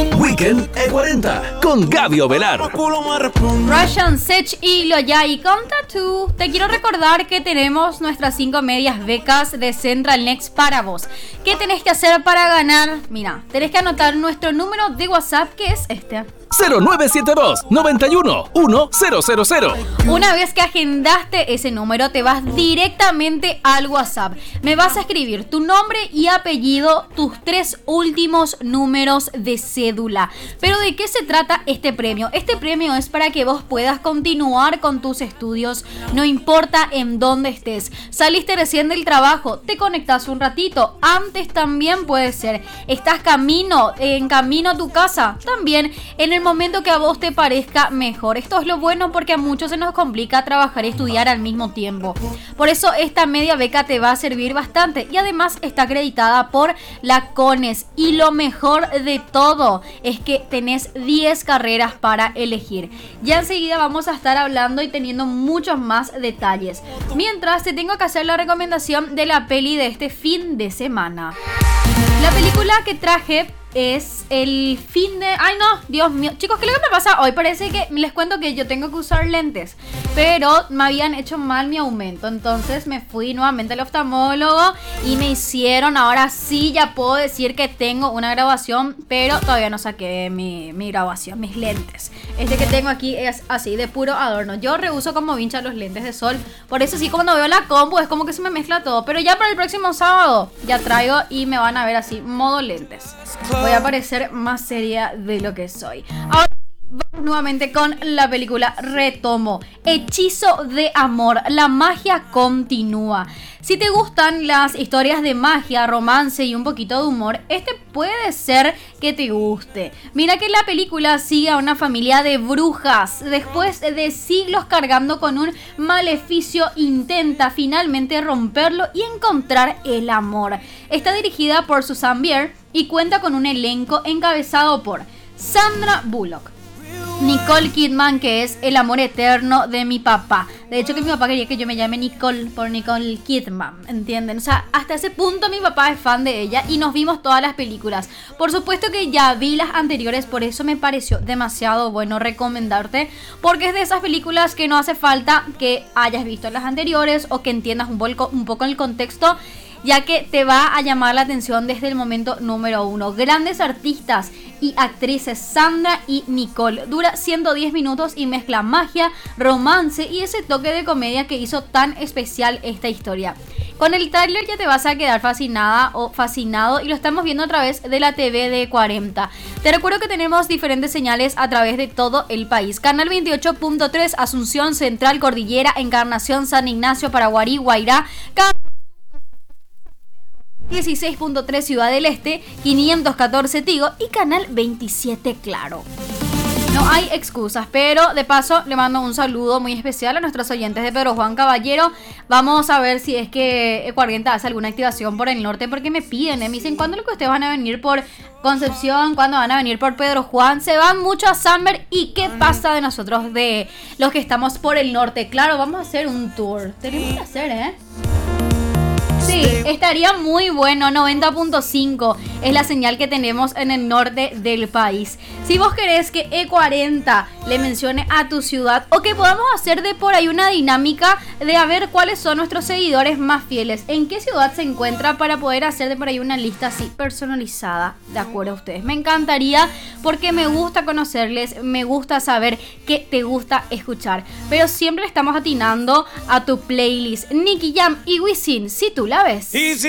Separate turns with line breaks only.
Weekend E40 con Gaby Ovelar.
Russian Sech y Loyai con Tattoo. Te quiero recordar que tenemos nuestras 5 medias becas de Central Next para vos. ¿Qué tenés que hacer para ganar? Mira, tenés que anotar nuestro número de WhatsApp, que es este:
0972 91 1000.
Una vez que agendaste ese número, te vas directamente al WhatsApp. Me vas a escribir tu nombre y apellido, tus 3 últimos números de cédula. Pero ¿de qué se trata este premio? Este premio es para que vos puedas continuar con tus estudios, no importa en dónde estés. Saliste recién del trabajo, te conectás un ratito, antes también puede ser. Estás en camino a tu casa, también en el momento que a vos te parezca mejor. Esto es lo bueno porque a muchos se nos complica trabajar y estudiar al mismo tiempo. Por eso esta media beca te va a servir bastante y además está acreditada por la CONES. Y lo mejor de todo es que tenés 10 carreras para elegir. Ya enseguida vamos a estar hablando y teniendo muchos más detalles. Mientras te tengo que hacer la recomendación de la peli de este fin de semana. La película que traje es el fin de... Ay no, Dios mío. Chicos, ¿qué es lo que me pasa hoy? Parece que les cuento que yo tengo que usar lentes, pero me habían hecho mal mi aumento. Entonces me fui nuevamente al oftalmólogo y me hicieron... Ahora sí ya puedo decir que tengo una graduación, pero todavía no saqué mi graduación, mis lentes. Este que tengo aquí es así, de puro adorno. Yo reuso como vincha los lentes de sol. Por eso sí, cuando veo la compu es como que se me mezcla todo. Pero ya para el próximo sábado ya traigo y me van a ver así, modo lentes. Voy a parecer más seria de lo que soy. Ahora vamos nuevamente con la película. Retomo. Hechizo de amor. La magia continúa. Si te gustan las historias de magia, romance y un poquito de humor, este puede ser que te guste. Mira que la película sigue a una familia de brujas. Después de siglos cargando con un maleficio, intenta finalmente romperlo y encontrar el amor. Está dirigida por Susanne Bier y cuenta con un elenco encabezado por Sandra Bullock, Nicole Kidman, que es el amor eterno de mi papá. De hecho, que mi papá quería que yo me llame Nicole por Nicole Kidman, ¿entienden? O sea, hasta ese punto mi papá es fan de ella y nos vimos todas las películas. Por supuesto que ya vi las anteriores, por eso me pareció demasiado bueno recomendarte, porque es de esas películas que no hace falta que hayas visto las anteriores o que entiendas un poco el contexto, ya que te va a llamar la atención desde el momento número 1. Grandes artistas y actrices Sandra y Nicole. Dura 110 minutos y mezcla magia, romance y ese toque de comedia que hizo tan especial esta historia. Con el tráiler ya te vas a quedar fascinada o fascinado y lo estamos viendo a través de la TV de 40. Te recuerdo que tenemos diferentes señales a través de todo el país. Canal 28.3 Asunción, Central, Cordillera, Encarnación, San Ignacio, Paraguarí, Guairá, 16.3 Ciudad del Este, 514 Tigo y Canal 27 Claro. No hay excusas, pero de paso le mando un saludo muy especial a nuestros oyentes de Pedro Juan Caballero. Vamos a ver si es que E40 hace alguna activación por el norte, porque me piden, me dicen, ¿cuándo es lo que ustedes van a venir por Concepción? ¿Cuándo van a venir por Pedro Juan? Se van mucho a Samber. ¿Y qué pasa de nosotros, de los que estamos por el norte? Claro, vamos a hacer un tour. Tenemos que hacer, Sí, estaría muy bueno. 90.5 es la señal que tenemos en el norte del país. Si vos querés que E40 le mencione a tu ciudad, o que podamos hacer de por ahí una dinámica de a ver cuáles son nuestros seguidores más fieles, en qué ciudad se encuentra, para poder hacer de por ahí una lista así personalizada de acuerdo a ustedes. Me encantaría, porque me gusta conocerles, me gusta saber qué te gusta escuchar, pero siempre estamos atinando a tu playlist. Nicky Jam y Wisin, si tú la ves.
Easy.